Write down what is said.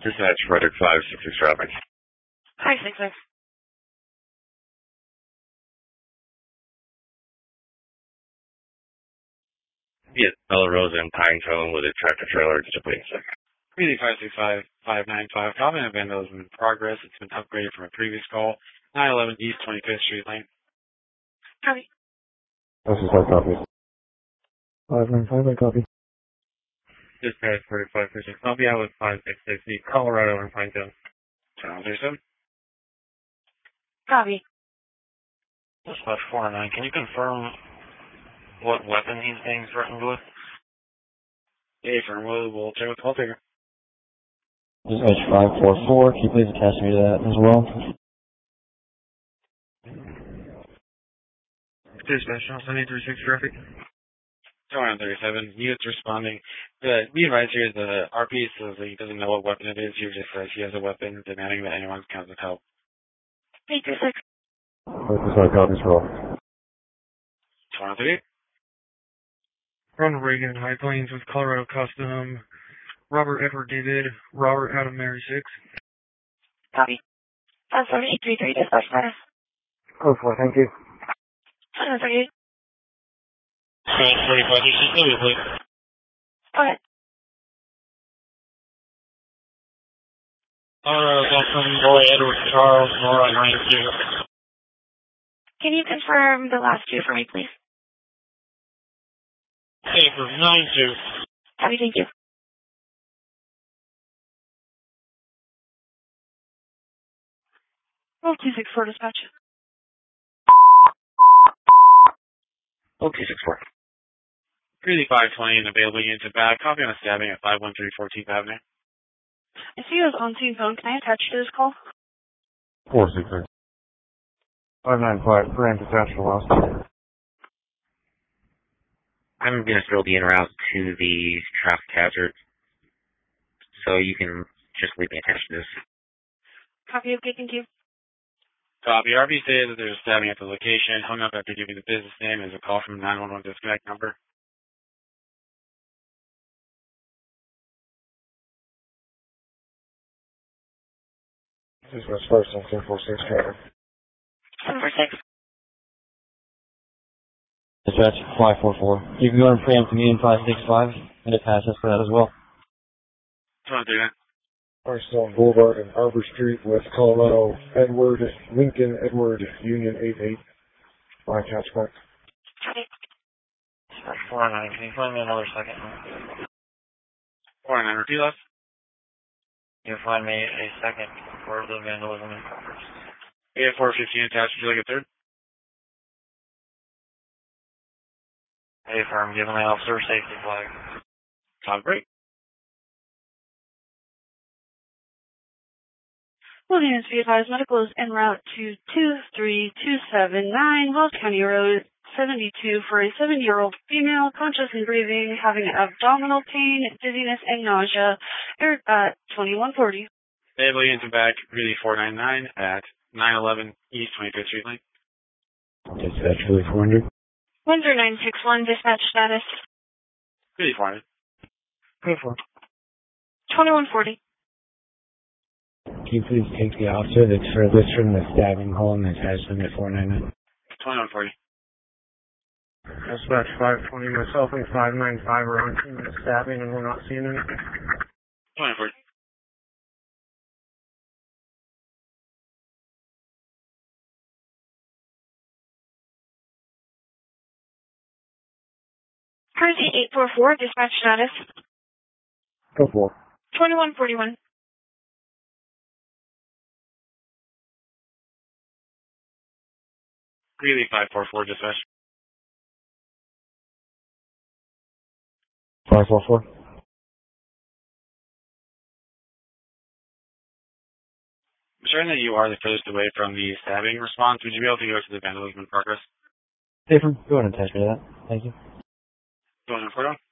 Dispatch, Frederick 566 traffic. Hi, 66. Yes, Bella Rosa and Pinecone with a tractor trailer, just please. Greeley 565-595, common and vandalism in progress. It's been upgraded from a previous call. 911 East 25th Street Lane. Copy. This is our copy. 595, I copy. Dispatch, Frederick 566, I'll be out with 566, Colorado and Pinecone. Channel 37. Copy. Dispatch 409, can you confirm what weapon he's being threatened with? Yeah, firm. We'll check with the call taker. Dispatch 544, can you please attach me to that as well? Dispatch, 736 traffic. 237, units responding. We advise here the RP says that he doesn't know what weapon it is. He just says he has a weapon, demanding that anyone comes and help. 836. This is our copy as well. 238. Ronald Reagan, High Plains with Colorado Custom. Robert Edward David, Robert Adam Mary 6. Copy. 7833, dispatch status. Code 4, thank you. 738. 45, please. Go ahead. Colorado Custom, Boy Edward Charles, Nora 92. Can you confirm the last two for me, please? Paper 92. Copy, thank you. Roll 264, dispatch. Okay, 64. Greeley 520 and available units back. Copy on a stabbing at 513 14th Avenue. I see you as on-scene phone. Can I attach to this call? 466. 595, branch attached to last. I'm going to throw the en route to the traffic hazard, so you can just leave me attached to this. Copy, okay, thank you. Copy. RP said that there's a stabbing at the location. Hung up after giving the business name as a call from 911 disconnect number. This is West First on 746 traffic. 746. Dispatch 544. You can go and preempt me in 565 and attach us for that as well. 239. Firestone Boulevard and Arbor Street, West Colorado, Lincoln Edward, Union 88. My attachment. Dispatch 409, can you find me another second? 409, repeat left. Can you find me a second for the vandalism in progress? 415 attached. Would you like a third? Hey, firm, giving the officer safety flag. Top break. Well, units be advised, medical is en route to 23279 Wells County Road 72 for a 7-year-old female, conscious and breathing, having abdominal pain, dizziness, and nausea. Air at 2140. Available units back. Greeley 499 at 911 East 25th Street Lane. Dispatch really 400. Windsor 961, dispatch status. Greeley 400. Code 4. 2140. Can you please take the officer that's furthest from the stabbing hole and attach them at 499? 2140. Dispatch 520, myself and 595 are on scene of the stabbing and we're not seeing it. 2140. Currently 844, dispatch status. Code 4. 2141. Greeley 544 dispatch. 544. I'm sure that you are the furthest away from the stabbing response. Would you be able to go to the vandalism in progress? Different. Go ahead and attach me to that. Thank you. 2141.